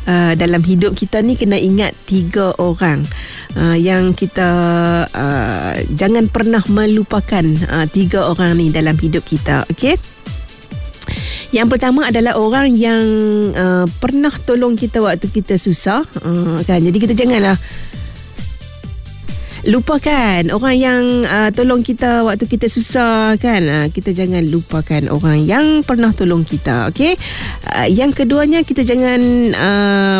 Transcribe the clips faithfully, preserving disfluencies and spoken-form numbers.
uh, dalam hidup kita ni kena ingat tiga orang uh, yang kita uh, jangan pernah melupakan uh, tiga orang ni dalam hidup kita. Okey. Yang pertama adalah orang yang uh, pernah tolong kita waktu kita susah, uh, kan. Jadi kita janganlah lupakan orang yang uh, tolong kita waktu kita susah, kan. Uh, kita jangan lupakan orang yang pernah tolong kita. Okey. Uh, yang keduanya, kita jangan uh,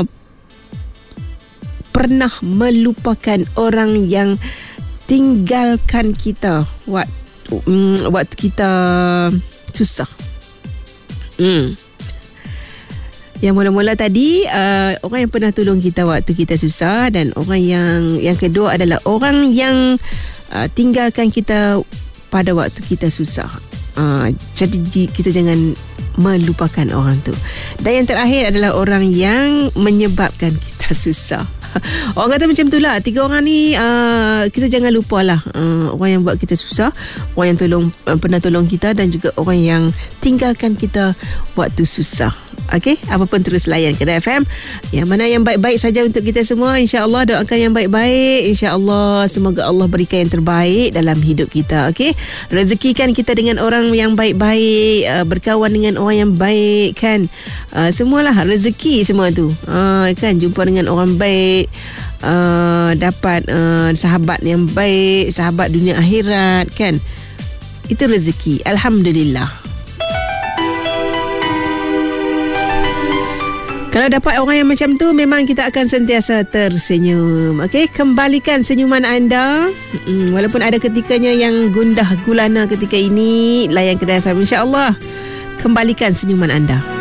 pernah melupakan orang yang tinggalkan kita waktu um, waktu kita susah. Hmm. Yang mula-mula tadi uh, orang yang pernah tolong kita waktu kita susah, dan orang yang yang kedua adalah orang yang uh, tinggalkan kita pada waktu kita susah. Uh, jadi kita jangan melupakan orang tu. Dan yang terakhir adalah orang yang menyebabkan kita susah. Orang kata macam tu lah. Tiga orang ni uh, kita jangan lupa lah. uh, Orang yang buat kita susah, orang yang tolong uh, pernah tolong kita, dan juga orang yang tinggalkan kita waktu susah. Okey, apa pun terus layan Kedah F M. Yang mana yang baik-baik saja untuk kita semua. InsyaAllah doakan yang baik-baik. InsyaAllah semoga Allah berikan yang terbaik dalam hidup kita. Okey, rezekikan kita dengan orang yang baik-baik, uh, berkawan dengan orang yang baik, kan. uh, Semualah rezeki semua tu, uh, kan. Jumpa dengan orang baik, uh, dapat uh, sahabat yang baik, sahabat dunia akhirat, kan. Itu rezeki. Alhamdulillah. Kalau dapat orang yang macam tu, memang kita akan sentiasa tersenyum. Okey, kembalikan senyuman anda. Hmm, walaupun ada ketikanya yang gundah gulana ketika ini, layan Kedah F M, insya-Allah kembalikan senyuman anda.